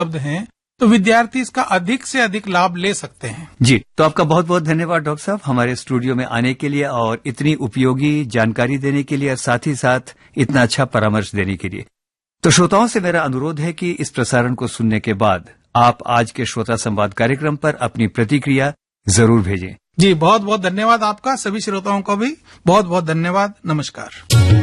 उपलब्ध हैं, तो विद्यार्थी इसका अधिक से अधिक लाभ ले सकते हैं। जी, तो आपका बहुत बहुत धन्यवाद डॉक्टर साहब हमारे स्टूडियो में आने के लिए और इतनी उपयोगी जानकारी देने के लिए और साथ ही साथ इतना अच्छा परामर्श देने के लिए। तो श्रोताओं से मेरा अनुरोध है कि इस प्रसारण को सुनने के बाद आप आज के श्रोता संवाद कार्यक्रम पर अपनी प्रतिक्रिया जरूर भेजें। जी, बहुत बहुत धन्यवाद आपका। सभी श्रोताओं को भी बहुत बहुत धन्यवाद। नमस्कार।